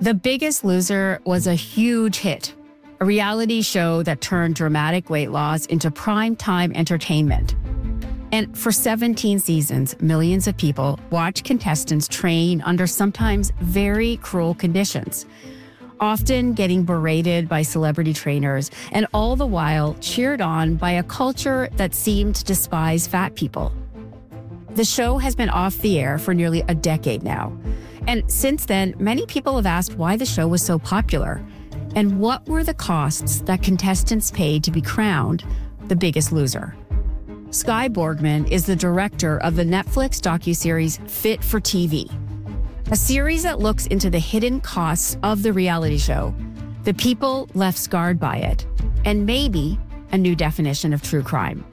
The Biggest Loser was a huge hit, a reality show that turned dramatic weight loss into prime-time entertainment. And for 17 seasons, millions of people watched contestants train under sometimes very cruel conditions, often getting berated by celebrity trainers, and all the while cheered on by a culture that seemed to despise fat people. The show has been off the air for nearly a decade now. And since then, many people have asked why the show was so popular and what were the costs that contestants paid to be crowned the biggest loser. Skye Borgman is the director of the Netflix docuseries Fit for TV, a series that looks into the hidden costs of the reality show, the people left scarred by it, and maybe a new definition of true crime.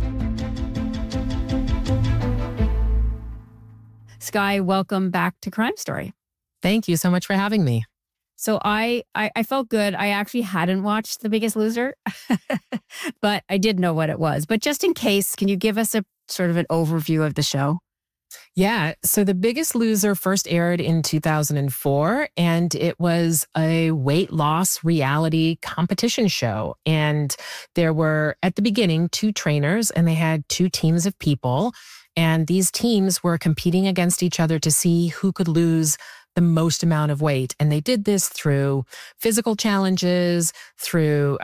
Skye, welcome back to Crime Story. Thank you so much for having me. So I felt good. I actually hadn't watched The Biggest Loser, but I did know what it was. But just in case, can you give us a sort of an overview of the show? Yeah. So The Biggest Loser first aired in 2004, and it was a weight loss reality competition show. And there were, at the beginning, 2 trainers, and they had 2 teams of people. And these teams were competing against each other to see who could lose the most amount of weight. And they did this through physical challenges, through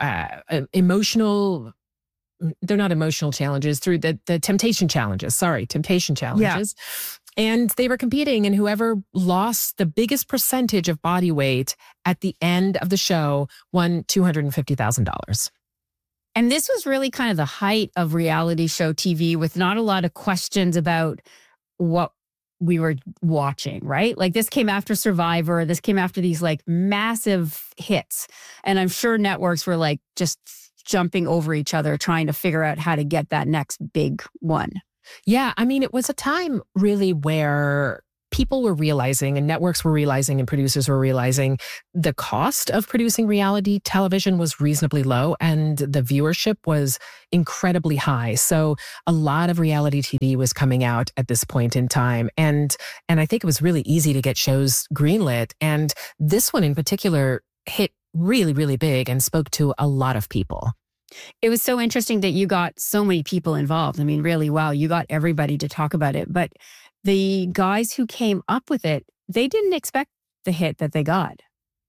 emotional, they're not emotional challenges, through the temptation challenges. Yeah. And they were competing, and whoever lost the biggest percentage of body weight at the end of the show won $250,000. And this was really kind of the height of reality show TV, with not a lot of questions about what we were watching, right? Like, this came after Survivor. This came after these like massive hits. And I'm sure networks were like just jumping over each other, trying to figure out how to get that next big one. Yeah. I mean, it was a time really where people were realizing, and networks were realizing, and producers were realizing the cost of producing reality television was reasonably low and the viewership was incredibly high. So a lot of reality TV was coming out at this point in time. And I think it was really easy to get shows greenlit. And this one in particular hit really, really big and spoke to a lot of people. It was so interesting that you got so many people involved. I mean, really, wow, you got everybody to talk about it. But the guys who came up with it, they didn't expect the hit that they got.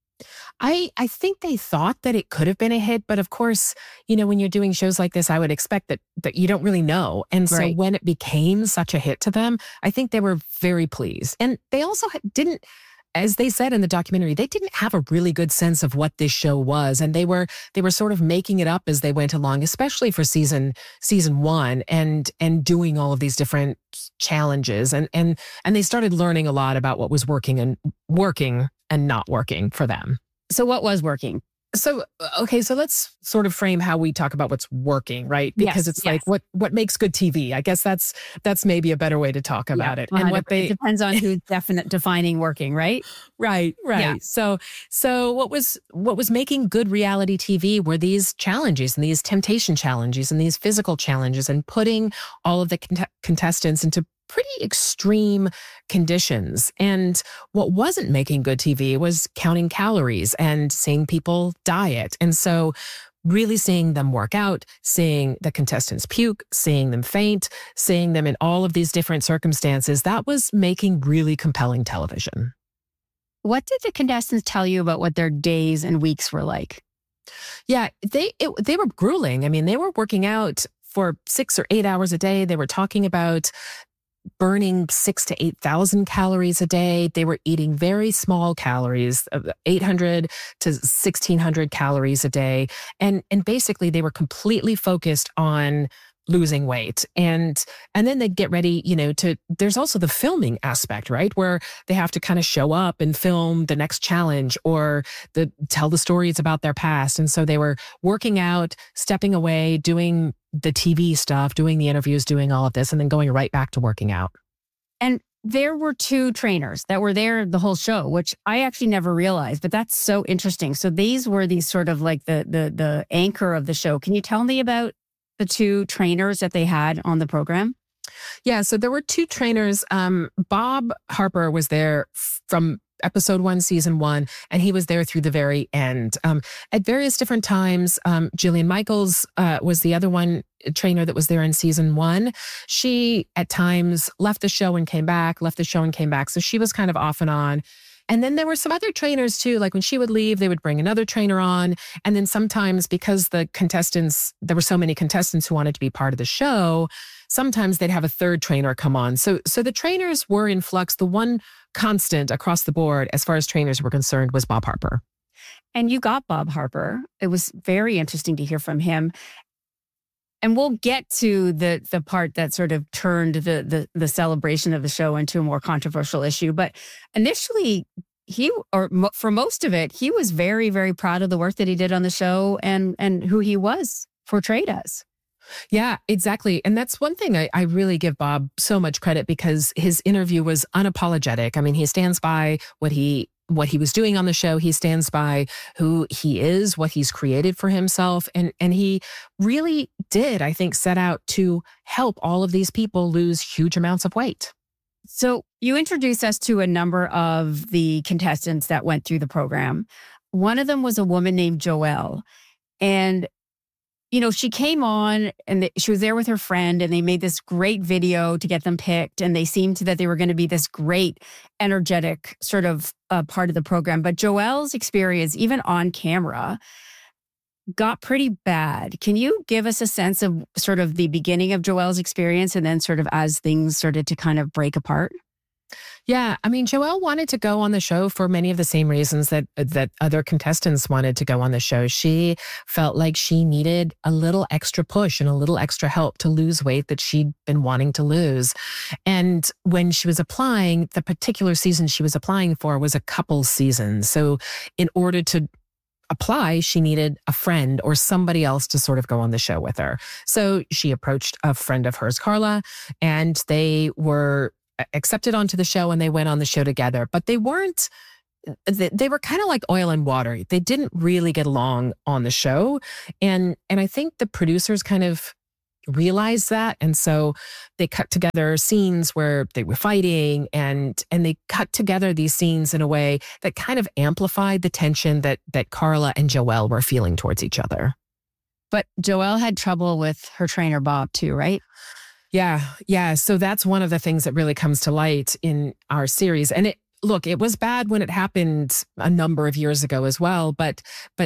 I think they thought that it could have been a hit, but of course, you know, when you're doing shows like this, I would expect that you don't really know. And so Right. when it became such a hit to them, I think they were very pleased. And they also didn't, as they said in the documentary, they didn't have a really good sense of what this show was. And they were sort of making it up as they went along, especially for season 1 and doing all of these different challenges. And they started learning a lot about what was working and not working for them. So what was working? So, okay, so let's sort of frame how we talk about what's working, right? Because it's like what makes good TV. I guess that's maybe a better way to talk about it. And it depends on who's defining working, right? Right. Yeah. So what was making good reality TV were these challenges and these temptation challenges and these physical challenges, and putting all of the contestants into pretty extreme conditions. And what wasn't making good TV was counting calories and seeing people diet. And so really seeing them work out, seeing the contestants puke, seeing them faint, seeing them in all of these different circumstances, that was making really compelling television. What did the contestants tell you about what their days and weeks were like? Yeah, they were grueling. I mean, they were working out for 6 or 8 hours a day. They were talking about burning 6,000 to 8,000 calories a day. They were eating very small calories, 800 to 1,600 calories a day. And basically they were completely focused on losing weight. And then they'd get ready, there's also the filming aspect, right? Where they have to kind of show up and film the next challenge or tell the stories about their past. And so they were working out, stepping away, doing the TV stuff, doing the interviews, doing all of this, and then going right back to working out. And there were 2 trainers that were there the whole show, which I actually never realized, but that's so interesting. So these were these sort of like the anchor of the show. Can you tell me about the 2 trainers that they had on the program? Yeah, so there were 2 trainers. Bob Harper was there from episode 1, season 1, and he was there through the very end. At various different times, Jillian Michaels was the other one trainer that was there in season 1. She at times left the show and came back, left the show and came back. So she was kind of off and on. And then there were some other trainers too. Like when she would leave, they would bring another trainer on. And then sometimes because there were so many contestants who wanted to be part of the show, sometimes they'd have a third trainer come on. So the trainers were in flux. The one constant across the board, as far as trainers were concerned, was Bob Harper. And you got Bob Harper. It was very interesting to hear from him. And we'll get to the part that sort of turned the celebration of the show into a more controversial issue. But initially, for most of it, he was very, very proud of the work that he did on the show and who he was portrayed as. Yeah, exactly. And that's one thing I really give Bob so much credit, because his interview was unapologetic. I mean, he stands by what he was doing on the show. He stands by who he is, what he's created for himself. And he really did, I think, set out to help all of these people lose huge amounts of weight. So you introduced us to a number of the contestants that went through the program. One of them was a woman named Joelle. And she came on and she was there with her friend, and they made this great video to get them picked. And they seemed that they were going to be this great, energetic sort of part of the program. But Joelle's experience, even on camera, got pretty bad. Can you give us a sense of sort of the beginning of Joelle's experience and then sort of as things started to kind of break apart? Yeah, I mean, Joelle wanted to go on the show for many of the same reasons that other contestants wanted to go on the show. She felt like she needed a little extra push and a little extra help to lose weight that she'd been wanting to lose. And when she was applying, the particular season she was applying for was a couple season. So in order to apply, she needed a friend or somebody else to sort of go on the show with her. So she approached a friend of hers, Carla, and they were accepted onto the show and they went on the show together. But they were kind of like oil and water. They didn't really get along on the show. And I think the producers kind of realized that. And so they cut together scenes where they were fighting, and they cut together these scenes in a way that kind of amplified the tension that Carla and Joelle were feeling towards each other. But Joelle had trouble with her trainer, Bob, too, right? Yeah. So that's one of the things that really comes to light in our series. And it was bad when it happened a number of years ago as well, but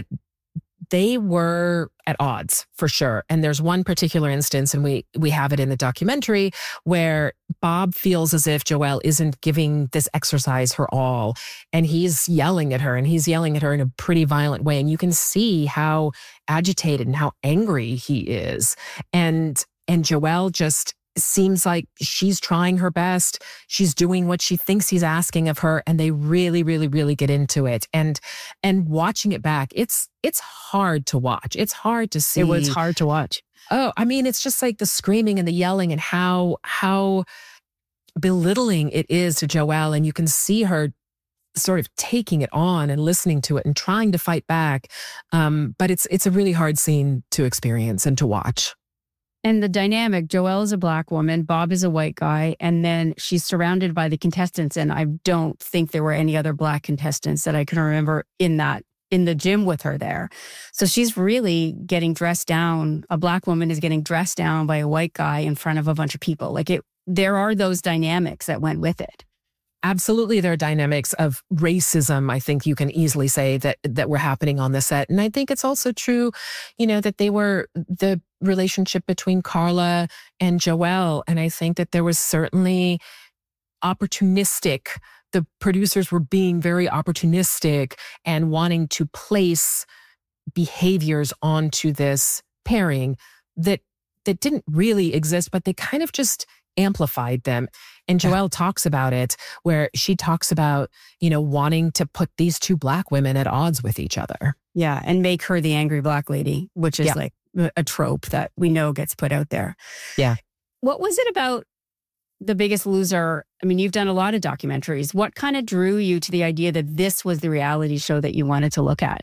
they were at odds for sure. And there's one particular instance, and we have it in the documentary, where Bob feels as if Joelle isn't giving this exercise her all. And he's yelling at her, and he's yelling at her in a pretty violent way. And you can see how agitated and how angry he is. And Joelle just seems like she's trying her best. She's doing what she thinks he's asking of her. And they really, really, really get into it. And watching it back, it's hard to watch. It's hard to see. It was hard to watch. Oh, I mean, it's just like the screaming and the yelling and how belittling it is to Joelle. And you can see her sort of taking it on and listening to it and trying to fight back. But it's a really hard scene to experience and to watch. And the dynamic, Joelle is a Black woman, Bob is a white guy, and then she's surrounded by the contestants. And I don't think there were any other Black contestants that I can remember in the gym with her there. So she's really getting dressed down. A Black woman is getting dressed down by a white guy in front of a bunch of people. There are those dynamics that went with it. Absolutely. There are dynamics of racism, I think you can easily say, that were happening on the set. And I think it's also true, that the relationship between Carla and Joelle. And I think that there was certainly opportunistic. The producers were being very opportunistic and wanting to place behaviors onto this pairing that didn't really exist, but they kind of just amplified them. And Joelle talks about it, where she talks about, wanting to put these two Black women at odds with each other. Yeah. And make her the angry Black lady, which is like a trope that we know gets put out there. Yeah. What was it about The Biggest Loser? I mean, you've done a lot of documentaries. What kind of drew you to the idea that this was the reality show that you wanted to look at?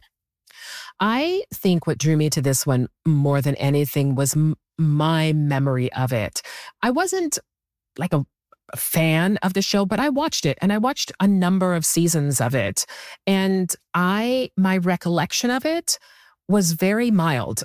I think what drew me to this one more than anything was my memory of it. I wasn't like fan of the show, but I watched it and I watched a number of seasons of it. And my recollection of it was very mild,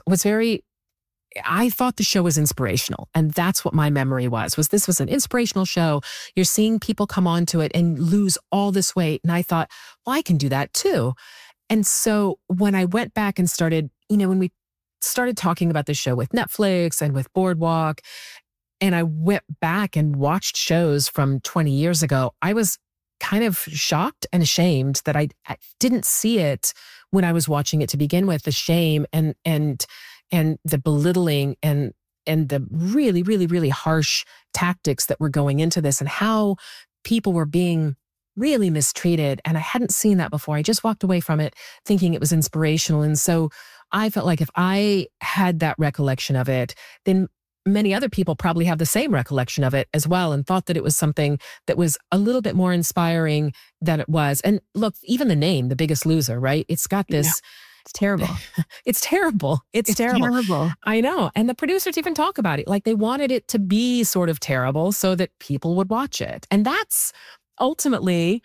I thought the show was inspirational. And that's what my memory was this was an inspirational show. You're seeing people come onto it and lose all this weight. And I thought, well, I can do that too. And so when I went back and started, when we started talking about the show with Netflix and with Boardwalk, and I went back and watched shows from 20 years ago, I was kind of shocked and ashamed that I didn't see it when I was watching it to begin with, the shame and the belittling and the really, really, really harsh tactics that were going into this and how people were being really mistreated. And I hadn't seen that before. I just walked away from it thinking it was inspirational. And so I felt like if I had that recollection of it, then many other people probably have the same recollection of it as well and thought that it was something that was a little bit more inspiring than it was. And look, even the name, The Biggest Loser, right? It's got this... Yeah. It's terrible. It's terrible. It's terrible. I know. And the producers even talk about it. Like they wanted it to be sort of terrible so that people would watch it. And that's ultimately,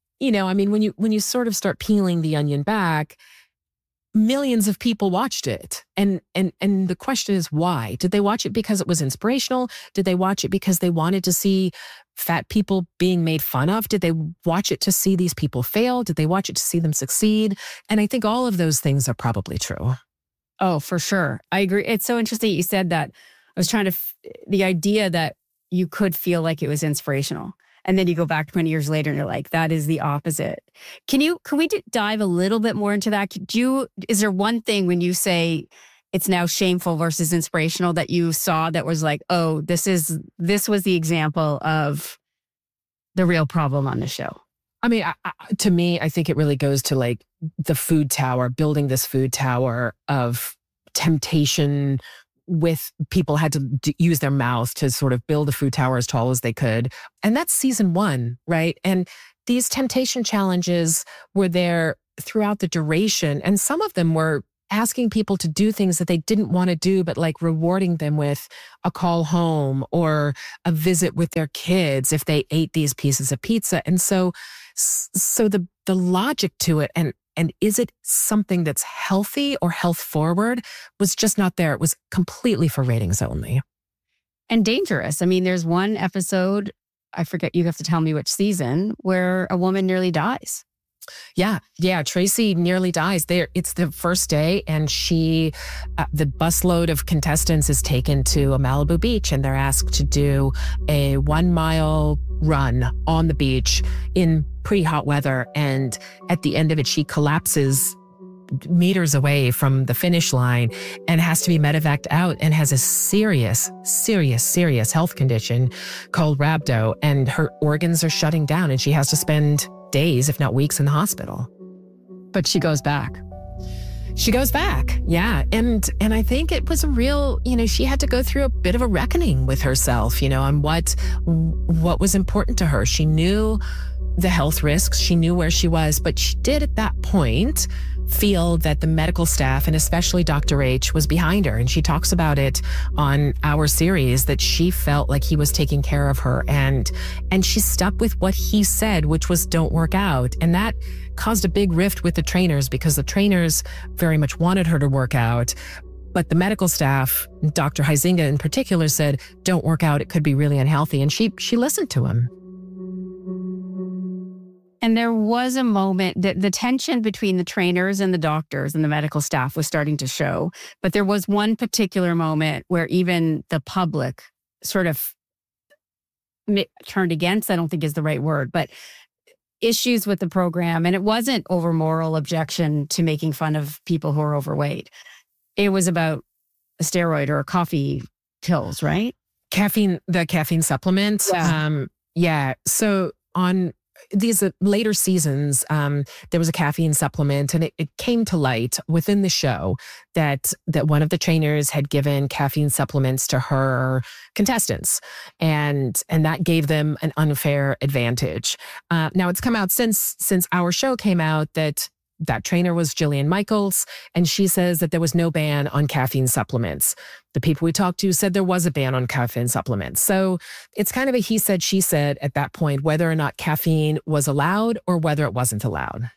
when you sort of start peeling the onion back, millions of people watched it. And the question is why? Did they watch it because it was inspirational? Did they watch it because they wanted to see fat people being made fun of? Did they watch it to see these people fail? Did they watch it to see them succeed? And I think all of those things are probably true. Oh, for sure. I agree. It's so interesting you said that. I was trying to, the idea that you could feel like it was inspirational. And then you go back 20 years later and you're like, that is the opposite. Can we dive a little bit more into that? Is there one thing when you say it's now shameful versus inspirational that you saw that was like, oh, this was the example of the real problem on the show? I mean, to me, I think it really goes to like the food tower, building this food tower of temptation with people had to use their mouth to sort of build a food tower as tall as they could. And that's season 1, right? And these temptation challenges were there throughout the duration. And some of them were asking people to do things that they didn't want to do, but like rewarding them with a call home or a visit with their kids if they ate these pieces of pizza. And so the logic to it and is it something that's healthy or health forward was just not there. It was completely for ratings only. And dangerous. I mean, there's one episode, I forget, you have to tell me which season, where a woman nearly dies. Yeah. Tracy nearly dies. It's the first day, and the busload of contestants is taken to a Malibu beach, and they're asked to do a 1-mile run on the beach in pretty hot weather. And at the end of it, she collapses meters away from the finish line and has to be medevaced out and has a serious health condition called rhabdo, and her organs are shutting down, and she has to spend days, if not weeks, in the hospital. But she goes back. She goes back. Yeah. And I think it was a real, she had to go through a bit of a reckoning with herself, on what was important to her. She knew the health risks. She knew where she was, but she did at that point feel that the medical staff, and especially Dr. H, was behind her. And she talks about it on our series, that she felt like he was taking care of her. And she stuck with what he said, which was don't work out. And that caused a big rift with the trainers, because the trainers very much wanted her to work out. But the medical staff, Dr. Huizinga in particular, said, don't work out. It could be really unhealthy. And she listened to him. And there was a moment that the tension between the trainers and the doctors and the medical staff was starting to show. But there was one particular moment where even the public sort of turned against, I don't think is the right word, but issues with the program. And it wasn't over moral objection to making fun of people who are overweight. It was about a steroid or coffee pills, right? The caffeine supplement. Yeah. So on these later seasons, there was a caffeine supplement, and it came to light within the show that one of the trainers had given caffeine supplements to her contestants, and that gave them an unfair advantage. Now it's come out since our show came out that That trainer was Jillian Michaels, and she says that there was no ban on caffeine supplements. The people we talked to said there was a ban on caffeine supplements. So it's kind of a he said, she said at that point, whether or not caffeine was allowed or whether it wasn't allowed.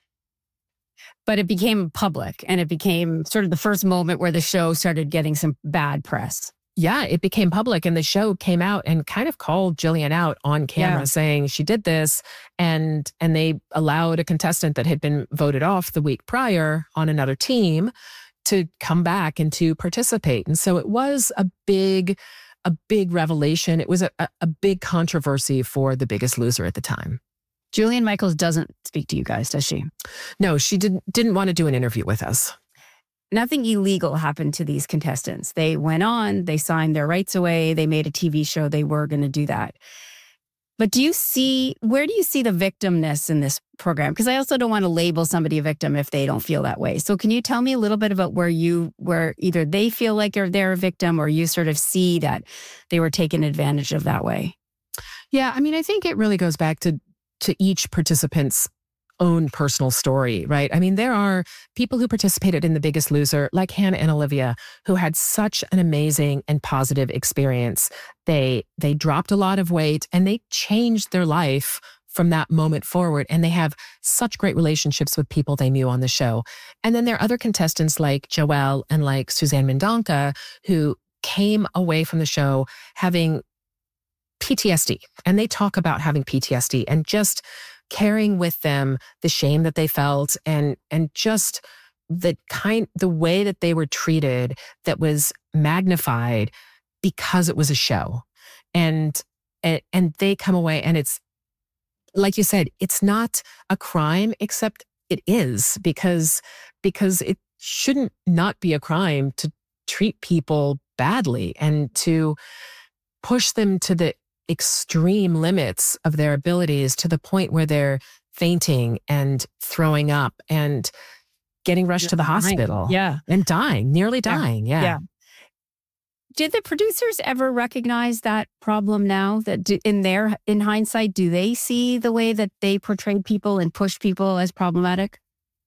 But it became public, and it became sort of the first moment where the show started getting some bad press. Yeah, it became public, and the show came out and kind of called Jillian out on camera saying she did this, and they allowed a contestant that had been voted off the week prior on another team to come back and to participate. And so it was a big revelation. It was a big controversy for The Biggest Loser at the time. Jillian Michaels doesn't speak to you guys, does she? No, she didn't want to do an interview with us. Nothing illegal happened to these contestants. They went on, they signed their rights away, they made a TV show, they were going to do that. But where do you see the victimness in this program? Because I also don't want to label somebody a victim if they don't feel that way. So can you tell me a little bit about where either they feel like they're a victim, or you sort of see that they were taken advantage of that way? Yeah, I mean, I think it really goes back to each participant's own personal story, right? I mean, there are people who participated in The Biggest Loser, like Hannah and Olivia, who had such an amazing and positive experience. They dropped a lot of weight and they changed their life from that moment forward. And they have such great relationships with people they knew on the show. And then there are other contestants like Joelle and like Suzanne Mendonca, who came away from the show having PTSD. And they talk about having PTSD and just carrying with them the shame that they felt and just the way that they were treated that was magnified because it was a show. And they come away, and it's, like you said, it's not a crime, except it is, because it shouldn't not be a crime to treat people badly and to push them to the extreme limits of their abilities, to the point where they're fainting and throwing up and getting rushed to the hospital. Yeah. And nearly dying. Yeah. Did the producers ever recognize that problem now, that in hindsight, do they see the way that they portrayed people and pushed people as problematic?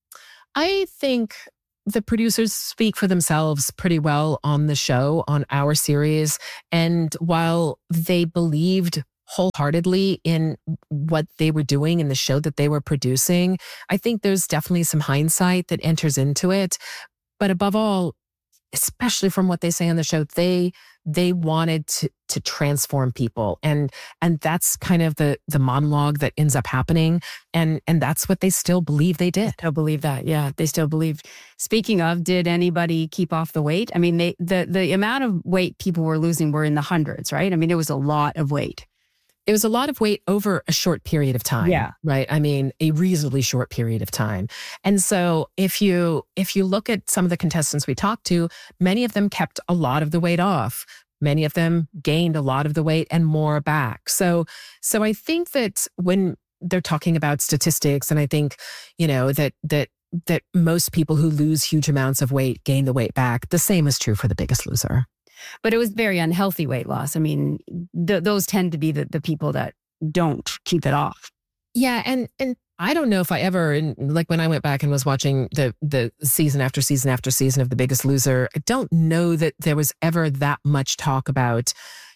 I think the producers speak for themselves pretty well on the show, on our series. And while they believed wholeheartedly in what they were doing in the show that they were producing, I think there's definitely some hindsight that enters into it. But above all, especially from what they say on the show, they wanted to transform people. And that's kind of the monologue that ends up happening. And that's what they still believe they did. Still believe that. Yeah, they still believed. Speaking of, did anybody keep off the weight? I mean, the amount of weight people were losing were in the hundreds, right? I mean, it was a lot of weight. It was a lot of weight over a short period of time. Yeah. Right. I mean, a reasonably short period of time. And so if you look at some of the contestants we talked to, many of them kept a lot of the weight off. Many of them gained a lot of the weight and more back. So I think that when they're talking about statistics, and I think, that most people who lose huge amounts of weight gain the weight back, the same is true for The Biggest Loser. But it was very unhealthy weight loss. I mean, those tend to be the people that don't keep it off. Yeah. And I don't know if I ever, like when I went back and was watching the season after season after season of The Biggest Loser, I don't know that there was ever that much talk about,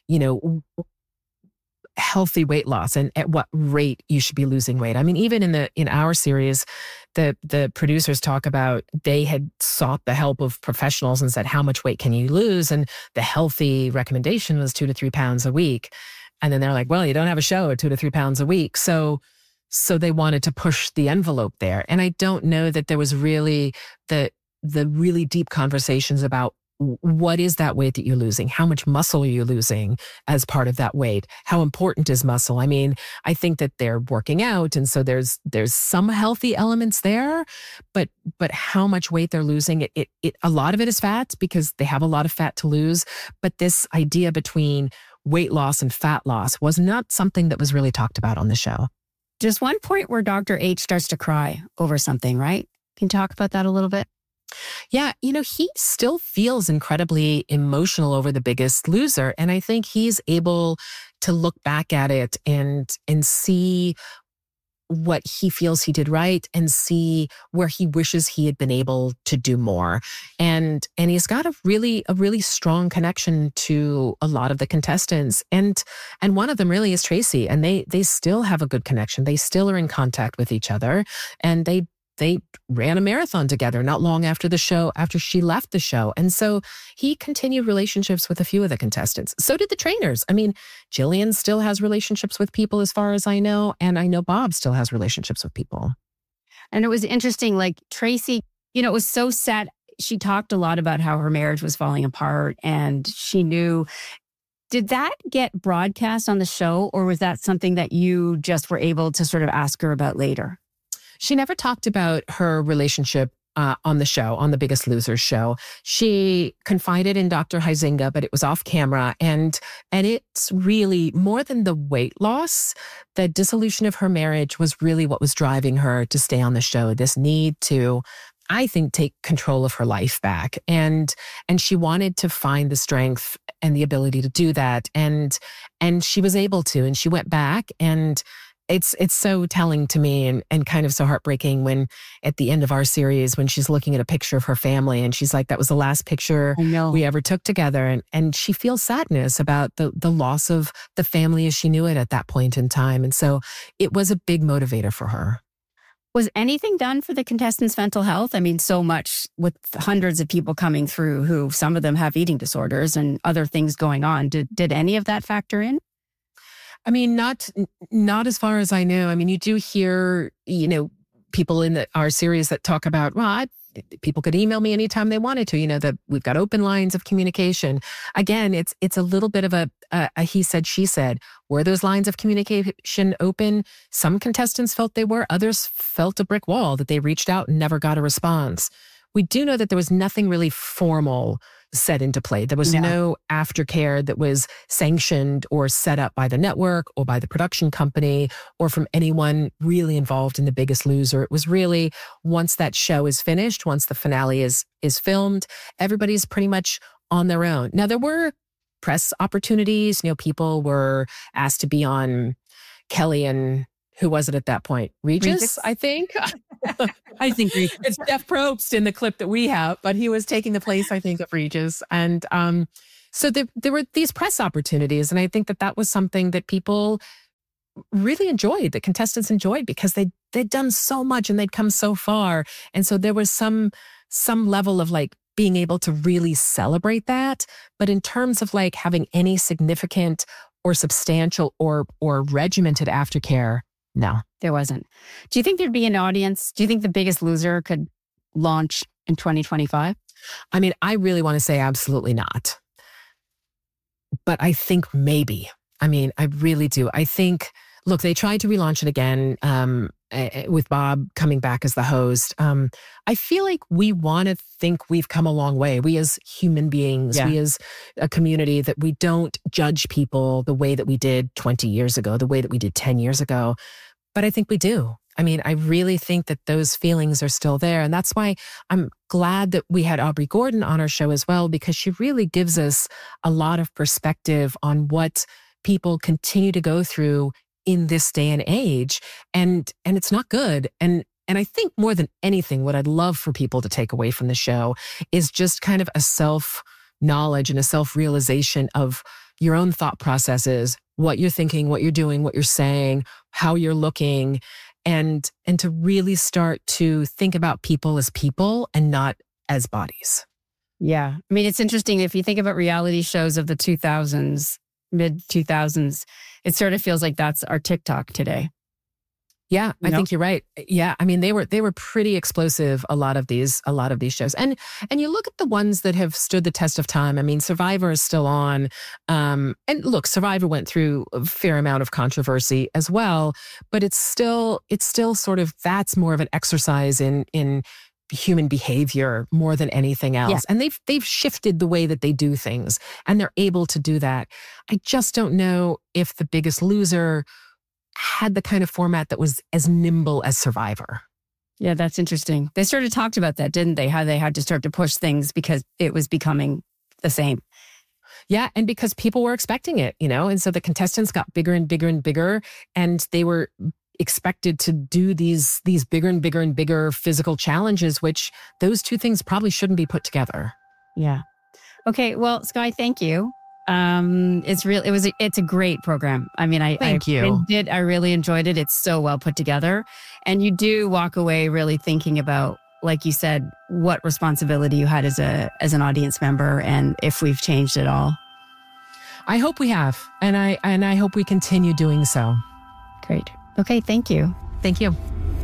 healthy weight loss and at what rate you should be losing weight. I mean, even in our series, the producers talk about they had sought the help of professionals and said, how much weight can you lose? And the healthy recommendation was 2 to 3 pounds a week. And then they're like, well, you don't have a show at 2 to 3 pounds a week. So they wanted to push the envelope there. And I don't know that there was really the really deep conversations about what is that weight that you're losing? How much muscle are you losing as part of that weight? How important is muscle? I mean, I think that they're working out. And so there's some healthy elements there, but how much weight they're losing, a lot of it is fat because they have a lot of fat to lose. But this idea between weight loss and fat loss was not something that was really talked about on the show. Just one point where Dr. H starts to cry over something, right? Can you talk about that a little bit? Yeah, he still feels incredibly emotional over The Biggest Loser. And I think he's able to look back at it and see what he feels he did right and see where he wishes he had been able to do more. And he's got a really strong connection to a lot of the contestants. And one of them really is Tracy. And they still have a good connection. They still are in contact with each other. And they ran a marathon together not long after the show, after she left the show. And so he continued relationships with a few of the contestants. So did the trainers. I mean, Jillian still has relationships with people as far as I know. And I know Bob still has relationships with people. And it was interesting, like Tracy, it was so sad. She talked a lot about how her marriage was falling apart and she knew. Did that get broadcast on the show, or was that something that you just were able to sort of ask her about later? She never talked about her relationship on the show, on the Biggest Loser show. She confided in Dr. Huizenga, but it was off camera. And it's really more than the weight loss. The dissolution of her marriage was really what was driving her to stay on the show. This need to, I think, take control of her life back. And she wanted to find the strength and the ability to do that. And she was able to, and she went back, and it's so telling to me and kind of so heartbreaking when at the end of our series, when she's looking at a picture of her family and she's like, that was the last picture we ever took together. And she feels sadness about the loss of the family as she knew it at that point in time. And so it was a big motivator for her. Was anything done for the contestants' mental health? I mean, so much with hundreds of people coming through who some of them have eating disorders and other things going on. Did any of that factor in? I mean, not as far as I know. I mean, you do hear, people in our series that talk about, well, people could email me anytime they wanted to, that we've got open lines of communication. Again, it's a little bit of a he said, she said. Were those lines of communication open? Some contestants felt they were. Others felt a brick wall, that they reached out and never got a response. We do know that there was nothing really formal set into play. There was no aftercare that was sanctioned or set up by the network or by the production company or from anyone really involved in The Biggest Loser. It was really, once that show is finished, once the finale is filmed, everybody's pretty much on their own. Now, there were press opportunities. People were asked to be on Kelly and who was it at that point? Regis, I think. I think Regis. It's Jeff Probst in the clip that we have, but he was taking the place, I think, of Regis. And so there were these press opportunities. And I think that was something that people really enjoyed, that contestants enjoyed, because they'd done so much and they'd come so far. And so there was some level of like being able to really celebrate that. But in terms of like having any significant or substantial or regimented aftercare, no, there wasn't. Do you think there'd be an audience? Do you think The Biggest Loser could launch in 2025? I mean, I really want to say absolutely not. But I think maybe. I mean, I really do. I think, look, they tried to relaunch it again with Bob coming back as the host. I feel like we want to think we've come a long way. We as human beings, we as a community, that we don't judge people the way that we did 20 years ago, the way that we did 10 years ago. But I think we do. I mean, I really think that those feelings are still there. And that's why I'm glad that we had Aubrey Gordon on our show as well, because she really gives us a lot of perspective on what people continue to go through in this day and age. And it's not good. And I think more than anything, what I'd love for people to take away from the show is just kind of a self-knowledge and a self-realization of your own thought processes, what you're thinking, what you're doing, what you're saying, how you're looking, and to really start to think about people as people and not as bodies. Yeah. I mean, it's interesting. If you think about reality shows of the 2000s, mid-2000s, it sort of feels like that's our TikTok today. Yeah, I think you're right. Yeah, I mean, they were pretty explosive, a lot of these shows. And you look at the ones that have stood the test of time. I mean, Survivor is still on. And look, Survivor went through a fair amount of controversy as well, but it's still sort of, that's more of an exercise in human behavior more than anything else. Yeah. And they've shifted the way that they do things, and they're able to do that. I just don't know if The Biggest Loser had the kind of format that was as nimble as Survivor. Yeah, that's interesting. They sort of talked about that, didn't they? How they had to start to push things because it was becoming the same. Yeah, and because people were expecting it, and so the contestants got bigger and bigger and bigger, and they were expected to do these bigger and bigger and bigger physical challenges, which those two things probably shouldn't be put together. Yeah. Okay. Well, Skye, thank you. It's a great program. I mean, I really enjoyed it. It's so well put together. And you do walk away really thinking about, like you said, what responsibility you had as an audience member and if we've changed at all. I hope we have. And I hope we continue doing so. Great. Okay. Thank you. Thank you.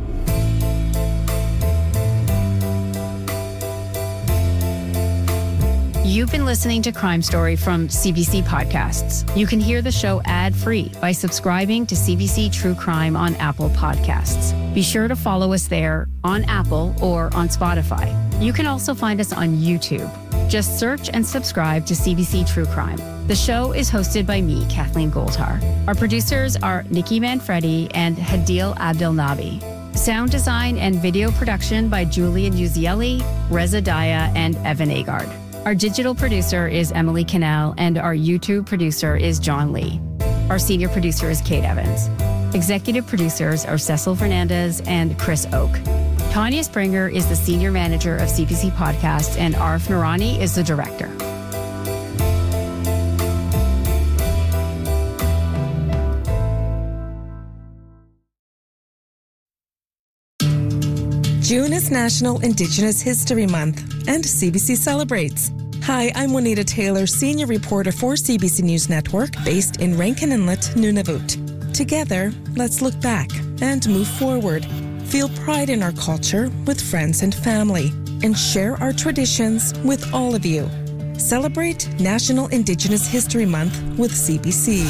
You've been listening to Crime Story from CBC Podcasts. You can hear the show ad-free by subscribing to CBC True Crime on Apple Podcasts. Be sure to follow us there on Apple or on Spotify. You can also find us on YouTube. Just search and subscribe to CBC True Crime. The show is hosted by me, Kathleen Goldhar. Our producers are Nikki Manfredi and Hadil Abdelnabi. Sound design and video production by Julian Uzieli, Reza Daya, and Evan Agard. Our digital producer is Emily Cannell, and our YouTube producer is John Lee. Our senior producer is Kate Evans. Executive producers are Cecil Fernandez and Chris Oak. Tanya Springer is the senior manager of CBC Podcasts, and Arif Noorani is the director. June is National Indigenous History Month, and CBC celebrates. Hi, I'm Juanita Taylor, senior reporter for CBC News Network, based in Rankin Inlet, Nunavut. Together, let's look back and move forward. Feel pride in our culture with friends and family, and share our traditions with all of you. Celebrate National Indigenous History Month with CBC.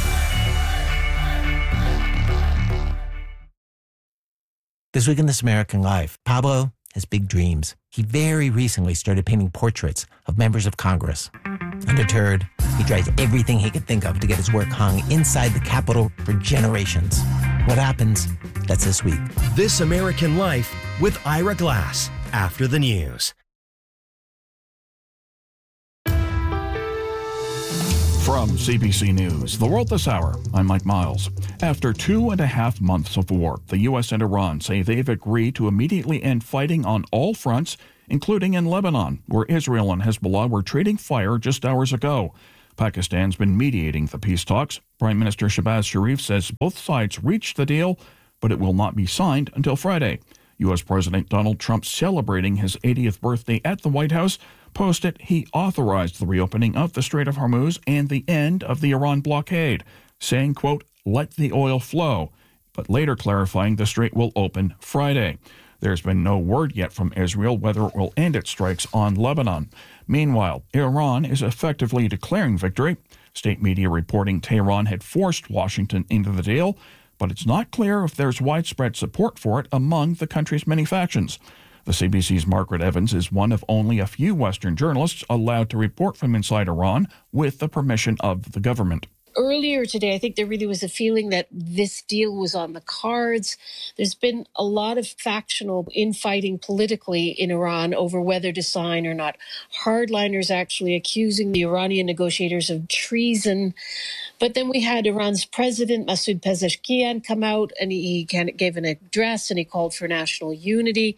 This week in This American Life, Pablo has big dreams. He very recently started painting portraits of members of Congress. Undeterred, he tries everything he could think of to get his work hung inside the Capitol for generations. What happens? That's this week. This American Life with Ira Glass, after the news. From CBC News, The World This Hour, I'm Mike Miles. After 2.5 months of war, the U.S. and Iran say they've agreed to immediately end fighting on all fronts, including in Lebanon, where Israel and Hezbollah were trading fire just hours ago. Pakistan's been mediating the peace talks. Prime Minister Shehbaz Sharif says both sides reached the deal, but it will not be signed until Friday. U.S. President Donald Trump, celebrating his 80th birthday at the White House, posted he authorized the reopening of the Strait of Hormuz and the end of the Iran blockade, saying, quote, let the oil flow, but later clarifying the strait will open Friday. There's been no word yet from Israel whether it will end its strikes on Lebanon. Meanwhile, Iran is effectively declaring victory. State media reporting Tehran had forced Washington into the deal, but it's not clear if there's widespread support for it among the country's many factions. The CBC's Margaret Evans is one of only a few Western journalists allowed to report from inside Iran with the permission of the government. Earlier today, I think there really was a feeling that this deal was on the cards. There's been a lot of factional infighting politically in Iran over whether to sign or not. Hardliners actually accusing the Iranian negotiators of treason. But then we had Iran's president, Masoud Pezeshkian, come out and he gave an address and he called for national unity.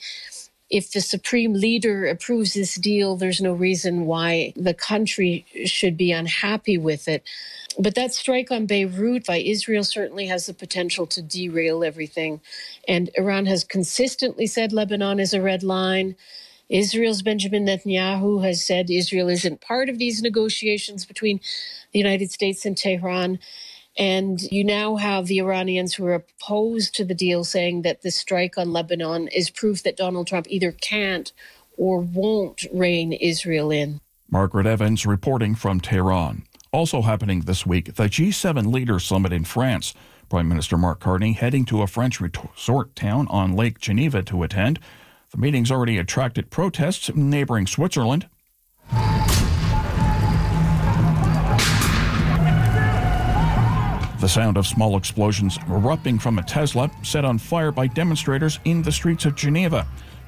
If the supreme leader approves this deal, there's no reason why the country should be unhappy with it. But that strike on Beirut by Israel certainly has the potential to derail everything. And Iran has consistently said Lebanon is a red line. Israel's Benjamin Netanyahu has said Israel isn't part of these negotiations between the United States and Tehran. And you now have the Iranians who are opposed to the deal saying that the strike on Lebanon is proof that Donald Trump either can't or won't rein Israel in. Margaret Evans reporting from Tehran. Also happening this week, the G7 Leaders Summit in France. Prime Minister Mark Carney heading to a French resort town on Lake Geneva to attend. The meeting's already attracted protests in neighboring Switzerland. The sound of small explosions erupting from a Tesla set on fire by demonstrators in the streets of Geneva.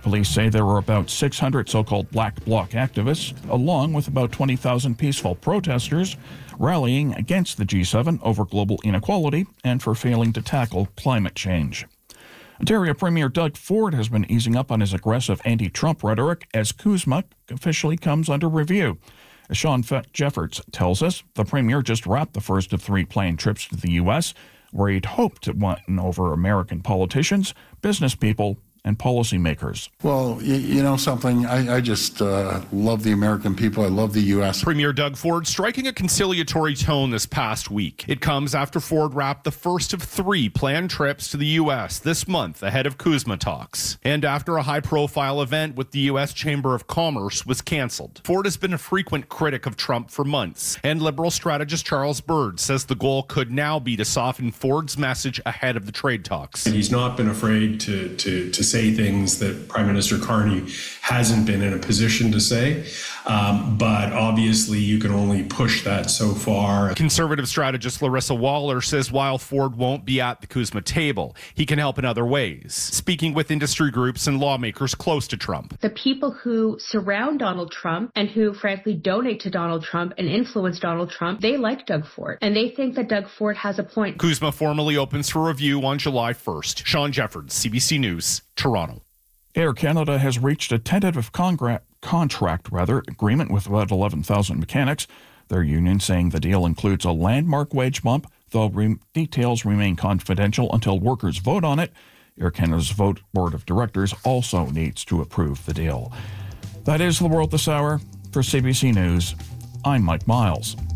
Police say there were about 600 so-called Black Bloc activists, along with about 20,000 peaceful protesters, rallying against the G7 over global inequality and for failing to tackle climate change. Ontario Premier Doug Ford has been easing up on his aggressive anti-Trump rhetoric as CUSMA officially comes under review. As Sean Jeffords tells us, the Premier just wrapped the first of 3 planned trips to the U.S., where he'd hoped to win over American politicians, business people, and policymakers. Well, you know something? I just love the American people. I love the U.S. Premier Doug Ford striking a conciliatory tone this past week. It comes after Ford wrapped the first of 3 planned trips to the U.S. this month ahead of CUSMA talks, and after a high-profile event with the U.S. Chamber of Commerce was canceled. Ford has been a frequent critic of Trump for months, and Liberal strategist Charles Bird says the goal could now be to soften Ford's message ahead of the trade talks. And he's not been afraid to say things that Prime Minister Carney hasn't been in a position to say. But obviously, you can only push that so far. Conservative strategist Larissa Waller says while Ford won't be at the CUSMA table, he can help in other ways, speaking with industry groups and lawmakers close to Trump. The people who surround Donald Trump and who, frankly, donate to Donald Trump and influence Donald Trump, they like Doug Ford, and they think that Doug Ford has a point. CUSMA formally opens for review on July 1st. Sean Jeffords, CBC News, Toronto. Air Canada has reached a tentative contract agreement with about 11,000 mechanics. Their union saying the deal includes a landmark wage bump, though details remain confidential until workers vote on it. Air Canada's board of directors also needs to approve the deal. That is the World This Hour. For CBC News, I'm Mike Miles.